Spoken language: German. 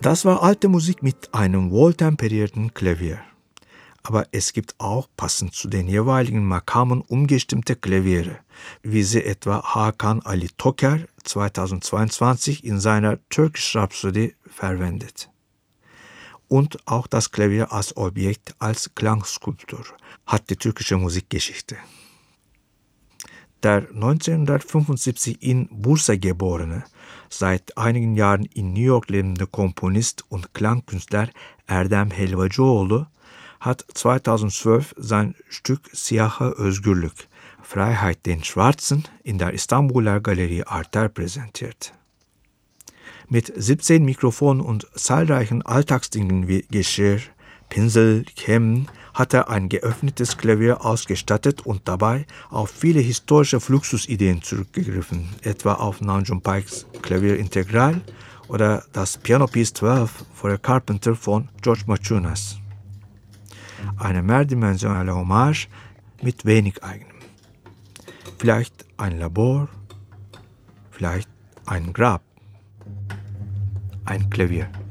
Das war alte Musik mit einem wohltemperierten Klavier. Aber es gibt auch passend zu den jeweiligen Makamen umgestimmte Klaviere, wie sie etwa Hakan Ali Toker 2022 in seiner Turkish Rhapsody verwendet. Und auch das Klavier als Objekt, als Klangskulptur hat die türkische Musikgeschichte. Der 1975 in Bursa geborene, seit einigen Jahren in New York lebende Komponist und Klangkünstler Erdem Helvacıoğlu hat 2012 sein Stück Siyaha Özgürlük, Freiheit den Schwarzen, in der Istanbuler Galerie Arter präsentiert. Mit 17 Mikrofonen und zahlreichen Alltagsdingen wie Geschirr, Pinsel, Kämmen hat er ein geöffnetes Klavier ausgestattet und dabei auf viele historische Fluxusideen zurückgegriffen, etwa auf Nanjum Pikes Klavier Integral oder das Piano Piece 12 for a Carpenter von George Maciunas. Eine mehrdimensionale Hommage mit wenig Eigenem. Vielleicht ein Labor, vielleicht ein Grab, ein Klavier.